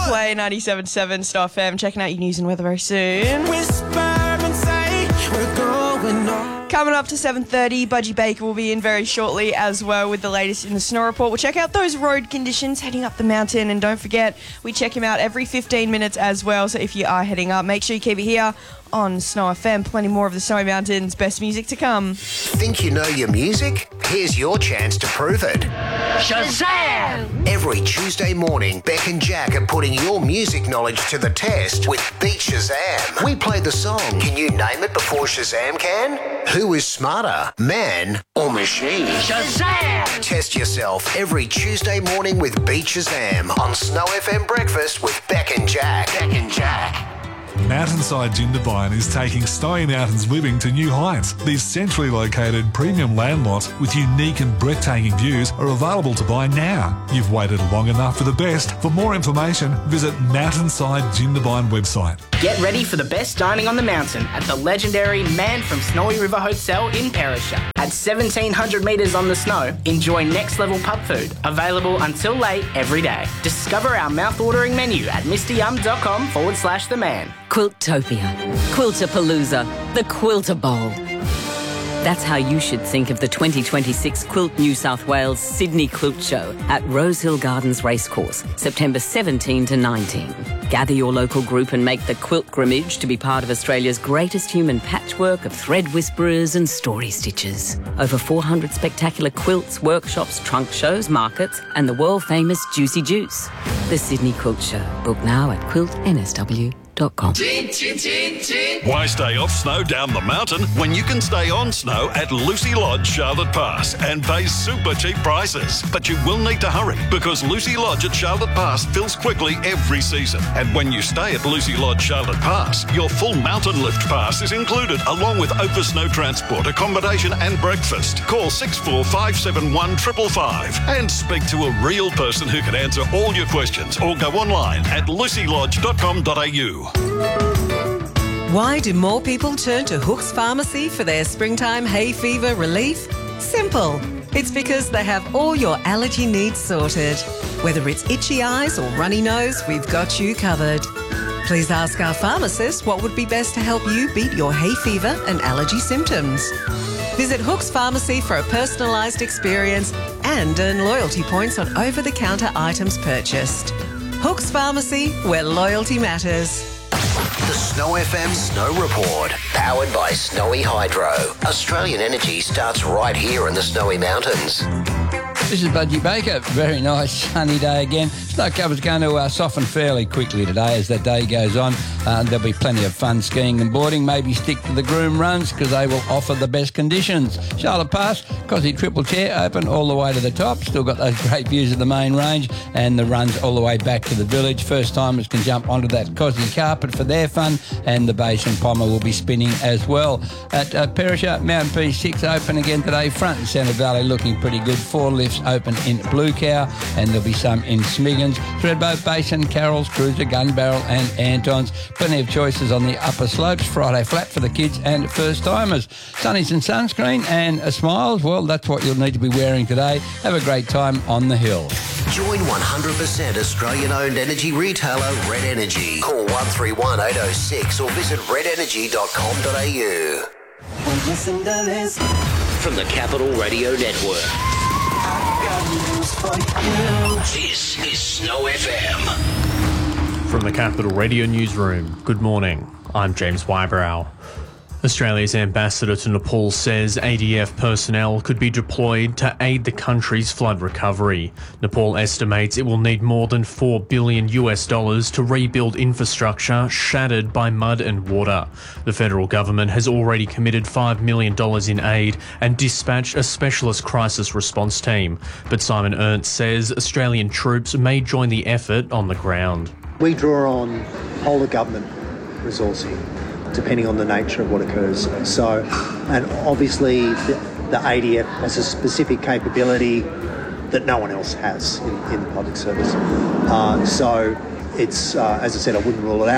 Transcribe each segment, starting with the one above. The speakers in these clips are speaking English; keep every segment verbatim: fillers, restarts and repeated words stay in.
Play ninety-seven point seven Star F M. Checking out your news and weather very soon. Whisper and say we're going on. Coming up to seven thirty, Budgie Baker will be in very shortly as well with the latest in the snow report. We'll check out those road conditions heading up the mountain, and don't forget, we check him out every fifteen minutes as well. So if you are heading up, make sure you keep it here on Snow F M. Plenty more of the Snowy Mountains' best music to come. Think you know your music? Here's your chance to prove it. Shazam! Every Tuesday morning, Beck and Jack are putting your music knowledge to the test with Beat Shazam. We play the song. Can you name it before Shazam can? Who is smarter, man or machine? Shazam! Test yourself every Tuesday morning with Beat Shazam on Snow F M Breakfast with Beck and Jack. Beck and Jack. Mountainside Jindabyne is taking Snowy Mountains living to new heights. These centrally located premium land lots with unique and breathtaking views are available to buy now. You've waited long enough for the best. For more information, visit Mountainside Jindabyne website. Get ready for the best dining on the mountain at the legendary Man from Snowy River Hotel in Perisher. At seventeen hundred metres on the snow, enjoy next level pub food, available until late every day. Discover our mouth-watering menu at mryum.com forward slash the man. Quiltopia, Quiltapalooza, the Quilter Bowl. That's how you should think of the twenty twenty-six Quilt New South Wales Sydney Quilt Show at Rosehill Gardens Racecourse, September seventeenth to nineteenth. Gather your local group and make the quilt grimmage to be part of Australia's greatest human patchwork of thread whisperers and story stitchers. Over four hundred spectacular quilts, workshops, trunk shows, markets, and the world-famous Juicy Juice. The Sydney Quilt Show. Book now at quilt n s w dot com. Why stay off snow down the mountain when you can stay on snow at Lucy Lodge, Charlotte Pass, and pay super cheap prices? But you will need to hurry because Lucy Lodge at Charlotte Pass fills quickly every season. And when you stay at Lucy Lodge, Charlotte Pass, your full mountain lift pass is included along with Opa Snow transport, accommodation and breakfast. Call six four five seven one five five five and speak to a real person who can answer all your questions, or go online at lucy lodge dot com dot a u. Why do more people turn to Hooks Pharmacy for their springtime hay fever relief? Simple. It's because they have all your allergy needs sorted. Whether it's itchy eyes or runny nose, we've got you covered. Please ask our pharmacist what would be best to help you beat your hay fever and allergy symptoms. Visit Hooks Pharmacy for a personalised experience and earn loyalty points on over-the-counter items purchased. Hooks Pharmacy, where loyalty matters. The Snow F M Snow Report, powered by Snowy Hydro. Australian energy starts right here in the Snowy Mountains. This is Budgie Baker. Very nice sunny day again. Snow cover's going to uh, soften fairly quickly today as the day goes on. Uh, there'll be plenty of fun skiing and boarding. Maybe stick to the groom runs because they will offer the best conditions. Charlotte Pass, Cosy Triple Chair open all the way to the top. Still got those great views of the main range and the runs all the way back to the village. First timers can jump onto that Cosy carpet for their fun, and the Basin Pommer will be spinning as well. At uh, Perisher, Mountain P six open again today. Front and Centre Valley looking pretty good. Four lifts open in Blue Cow, and there'll be some in Smiggins. Thredbo, Basin, Carroll's, Cruiser, Gun Barrel and Anton's. Plenty of choices on the upper slopes. Friday flat for the kids and first timers. Sunnies and sunscreen and a smiles. Well, that's what you'll need to be wearing today. Have a great time on the hill. Join one hundred percent Australian-owned energy retailer Red Energy. Call one three one eight oh six or visit red energy dot com dot a u. Listen to this. From the Capital Radio Network. I've got news for you. This is Snow F M. From the Capital Radio Newsroom, good morning. I'm James Wybrow. Australia's ambassador to Nepal says A D F personnel could be deployed to aid the country's flood recovery. Nepal estimates it will need more than four billion US dollars to rebuild infrastructure shattered by mud and water. The federal government has already committed five million dollars in aid and dispatched a specialist crisis response team. But Simon Ernst says Australian troops may join the effort on the ground. We draw on whole of government resourcing, depending on the nature of what occurs. So, and obviously the, the A D F has a specific capability that no one else has in, in the public service. Uh, so it's, uh, as I said, I wouldn't rule it out.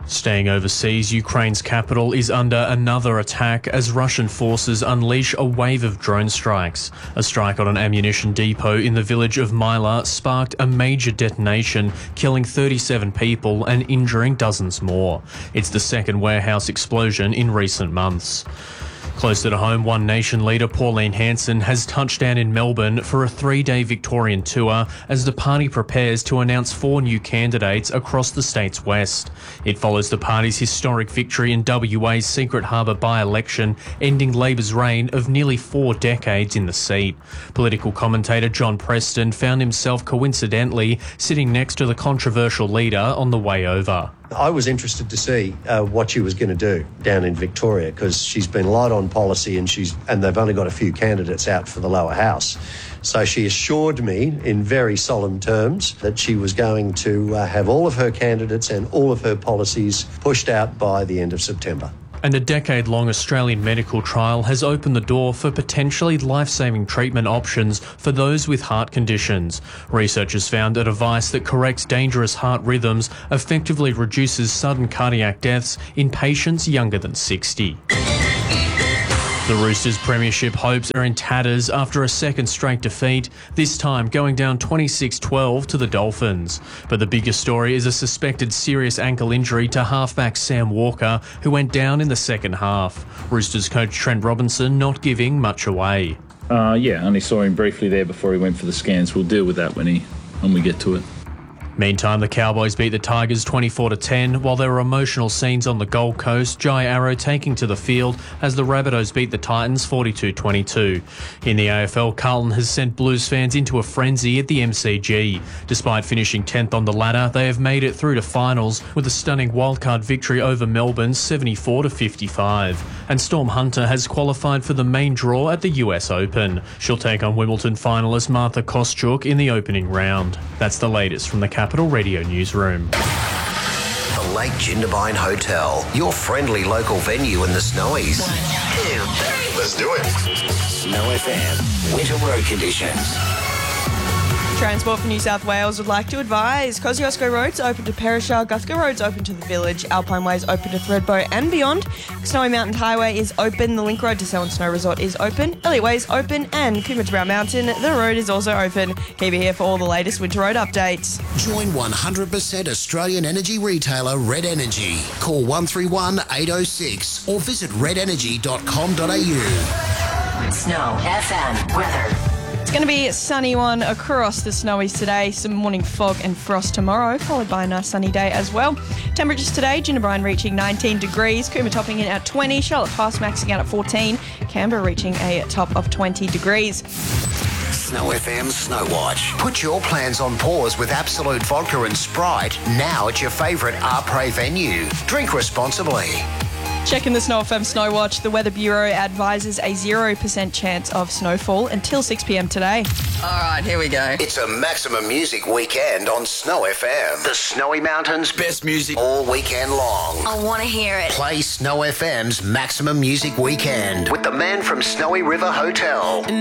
Staying overseas, Ukraine's capital is under another attack as Russian forces unleash a wave of drone strikes. A strike on an ammunition depot in the village of Myla sparked a major detonation, killing thirty-seven people and injuring dozens more. It's the second warehouse explosion in recent months. Closer to home, One Nation leader Pauline Hanson has touched down in Melbourne for a three-day Victorian tour as the party prepares to announce four new candidates across the state's west. It follows the party's historic victory in W A's Secret Harbour by-election, ending Labor's reign of nearly four decades in the seat. Political commentator John Preston found himself coincidentally sitting next to the controversial leader on the way over. I was interested to see uh, what she was going to do down in Victoria because she's been light on policy and she's and they've only got a few candidates out for the lower house. So she assured me in very solemn terms that she was going to uh, have all of her candidates and all of her policies pushed out by the end of September. And a decade-long Australian medical trial has opened the door for potentially life-saving treatment options for those with heart conditions. Researchers found a device that corrects dangerous heart rhythms effectively reduces sudden cardiac deaths in patients younger than sixty. The Roosters' premiership hopes are in tatters after a second straight defeat, this time going down twenty-six twelve to the Dolphins. But the biggest story is a suspected serious ankle injury to halfback Sam Walker, who went down in the second half. Roosters coach Trent Robinson not giving much away. Uh, yeah, only saw him briefly there before he went for the scans. We'll deal with that when he when we get to it. Meantime, the Cowboys beat the Tigers twenty-four to ten, while there were emotional scenes on the Gold Coast, Jai Arrow taking to the field as the Rabbitohs beat the Titans forty-two twenty-two. In the A F L, Carlton has sent Blues fans into a frenzy at the M C G. Despite finishing tenth on the ladder, they have made it through to finals with a stunning wildcard victory over Melbourne seventy-four to fifty-five. And Storm Hunter has qualified for the main draw at the U S Open. She'll take on Wimbledon finalist Martha Kostyuk in the opening round. That's the latest from the Capital Radio Newsroom. The Lake Jindabyne Hotel, your friendly local venue in the Snowies. One, two, three. Let's do it. Snow F M, winter road conditions. Transport for New South Wales would like to advise Kosciuszko Road's open to Perisher, Guthrie Road's open to the Village, Alpine Way's open to Thredbo and beyond. Snowy Mountain Highway is open, the Link Road to Selwyn Snow Resort is open, Elliot Way's open and Coomera to Brown Mountain, the road is also open. Keep it here for all the latest winter road updates. Join one hundred percent Australian energy retailer Red Energy. Call one three one, eight oh six or visit red energy dot com dot a u. Snow F M weather. It's going to be a sunny one across the Snowies today. Some morning fog and frost tomorrow, followed by a nice sunny day as well. Temperatures today, Jindabyne reaching nineteen degrees, Coomera topping in at twenty, Charlotte Pass maxing out at fourteen, Canberra reaching a top of twenty degrees. Snow F M Snow Watch. Put your plans on pause with Absolute Vodka and Sprite now at your favourite Arpre venue. Drink responsibly. Checking the Snow F M Snow Watch, the Weather Bureau advises a zero percent chance of snowfall until six p.m. today. All right, here we go. It's a maximum music weekend on Snow F M. The Snowy Mountains' best music all weekend long. I want to hear it. Play Snow F M's Maximum Music Weekend with the man from Snowy River Hotel.